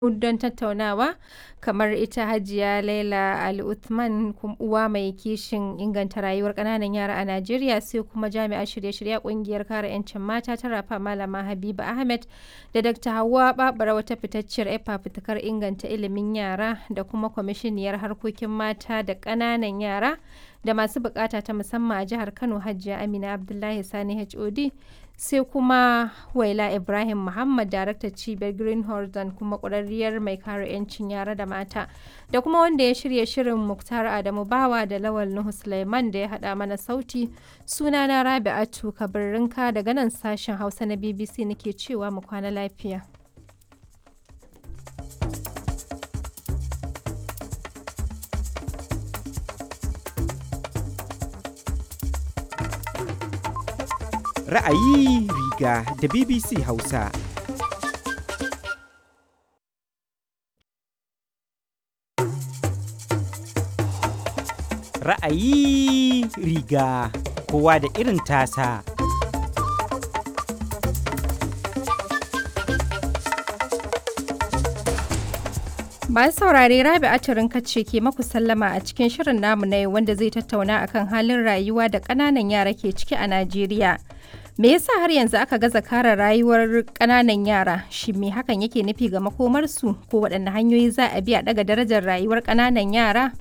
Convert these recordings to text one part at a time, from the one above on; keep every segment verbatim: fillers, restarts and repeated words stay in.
don tattaunawa kamar ita Hajiya Laila Ali Uthman uwa mai kishin inganta rayuwar ƙananan yara a Najeriya sai kuma jami'ar shirye-shirye ƙungiyar kare 'yancin mata ta Rafa Malama Habiba Ahmed da Dakta Hauwa Babara wata fitacciyar 'yar fafutukar inganta ilimin yara da kuma kwamishiniyar harkokin mata da ƙananan yara da masu bukata ta musamman a jihar Kano Hajiya Amina Abdullahi Sani H O D sai kuma Waila Ibrahim Muhammad daraktar cibiyar Green Horizon kuma ƙwararriyar mai kare 'yancin yara da mata da kuma wanda ya shirya shirin Muktar Adamu Bawa da Lawal Nuhu Sulaiman da ya haɗa mana sauti sunana Rabi'atu Kabirrinka daga nan sashen Hausa na B B C nake cewa mu kwana lafiya. Ra'ayi riga da B B C Hausa. Ra'ayi riga kowa da irin tasa. Masu saurare Rabi'atu ce ke maku sallama a cikin shirin namu na yau wanda zai tattauna akan halin rayuwa da ƙananan yara ke ciki a Najeriya. Me yasa har yanzu aka gaza kare rayuwar ƙananan yara? Shin me hakan yake nufi ga makomarsu ko waɗanne hanyoyi za a bi a ɗaga darajar rayuwar ƙananan yara?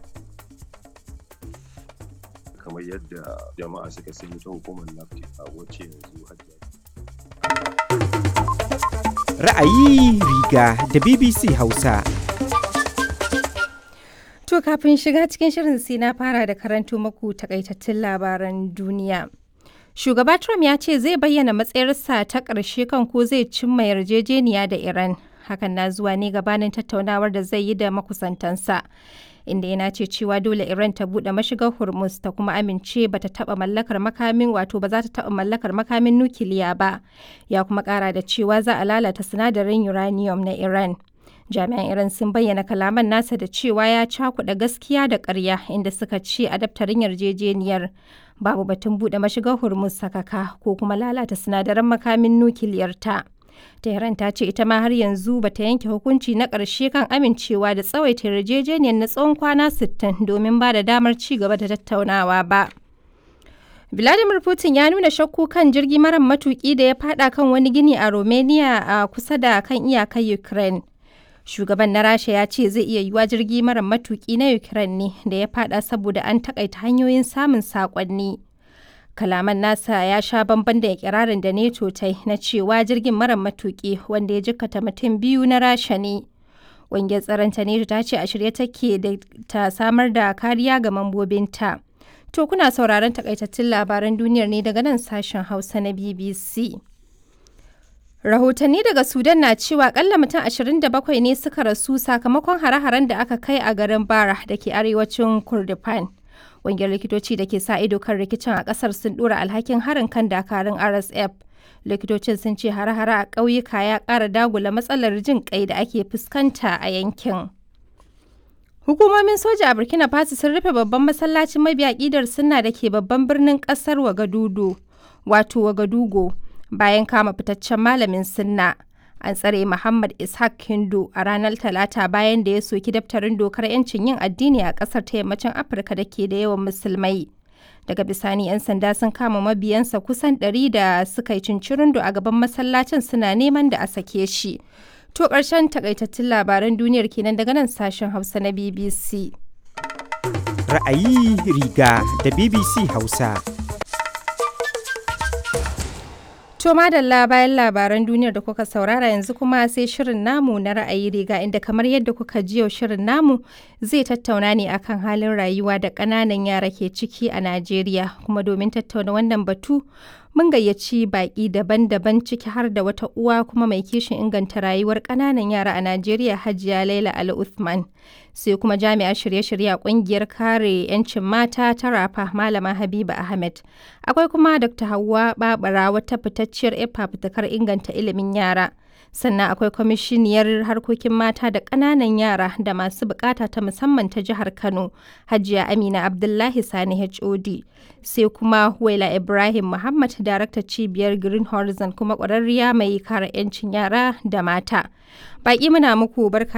Kamar yadda jama'a suka sani ta hukumar NAFTA wacce yanzu hajjiya. Ra'ayi riga da B B C Hausa. To kafin shiga cikin shirin sai na fara da karanto maku takaitattun labaran duniya. Shugaba Trump ya ce zai bayyana matsayarsa ta ƙarshe kan ko zai cimma yarjejeniya da Iran. Hakan na zuwa ne gabanin tattaunawar da zai yi da makusantansa. Inda yana ce cewa dole Iran ta buɗe mashigar Hormuz ta kuma amince ba ta taɓa mallakar makamin wato ba za ta taɓa mallakar makamin nukiliya ba. Ya kuma ƙara da cewa za a lalata sinadarin uranium na Iran. Jami'an Iran sun bayyana kalaman nasa da cewa ya cakuɗa gaskiya da ƙarya inda suka ce a daftarin yarjejeniyar babu batun buɗe mashigar Hormuz sakaka ko kuma lalata sinadaran makamin nukiliyarta. Tehran ta ce ita ma har yanzu bata yanke hukunci na ƙarshe kan amincewa da tsawaita yarjejeniyar na tsawon kwana sittin domin ba da damar ci gaba da tattaunawa ba. Vladimir Putin ya nuna shakku kan jirgi mara matuƙi da ya faɗa kan wani gini a Romania a kusa da kan iyakar Ukraine. Shugaban na Rasha ya ce zai iya yiwuwa jirgi mara matuƙi na Ukraine ne da ya fada saboda an takaita hanyoyin samun saƙonni. Kalaman nasa ya sha bamban da ikirarin da NATO ta na cewa jirgin mara matuƙi wanda ya jikkata mutum biyu na Rasha ne. Ƙungiyar tsaron ta NATO ta ce a shirye take da ta samar da kariya ga mambobinta. To kuna sauraron takaitattun labaran duniyar ne daga nan sashen Hausa na B B C. Rahotanni daga Sudan na cewa akalla mutum ashirin da bakwai ne suka rasu sakamakon hare-haren da aka kai a garin Bara da ke arewacin Kordofan. Ƙungiyar likitoci da ke sa ido kan rikicin a ƙasar sun ɗora alhakin harin kan dakarun R S F. Likitocin sun ce hare-hare a ƙauyuka ya ƙara dagula matsalar jin ƙai da ake fuskanta a yankin. Hukumomin soja a Burkina Faso sun rufe babban masallacin mabiya ƙidar sunna da ke babban birnin ƙasar Wagadugu, wato Wagadugo. Bayan kama fitaccen malamin sunna an tsare Muhammad Ishaq Hindu a ranar Talata bayan da ya soki daftarin dokar 'yancin yin addini a ƙasar ta yammacin Afirka da ke da yawan musulmai. Daga bisani 'yan sanda sun kama mabiyansa kusan ɗari da suka yi cincirindo a gaban masallacin suna neman da a sake shi. To ƙarshen takaitattun labaran duniyar kenan daga nan sashen Hausa na B B C. Ra'ayi riga da B B C Hausa. To madalla bayan labaran duniyar da kuka saurara yanzu kuma sai shirin namu na ra'ayi riga inda kamar yadda kuka ji yau shirin namu zai tattauna ne akan halin rayuwa da ƙananan yara ke ciki a Najeriya kuma domin tattauna wannan batu mun gayyaci baƙi daban-daban ciki har da wata uwa kuma mai kishin inganta rayuwar ƙananan yara a Najeriya Hajiya Laila Ali Uthman sai kuma jami'ar shirye-shirye a ƙungiyar kare 'yancin mata ta Rafa Malama Habiba Ahmed. Akwai kuma Dakta Hauwa Babara wata fitacciyar 'yar fafutukar inganta ilimin yara. Sannan akwai kwamishiniyar harkokin mata da ƙananan yara da masu bukata ta musamman ta jihar Kano, Hajiya Amina Abdullahi Sani H O D. Sai kuma Waila Ibrahim Muhammad, daraktar cibiyar Green Horizon kuma ƙwararriya mai kare 'yancin yara da mata. Baƙi muna muku barka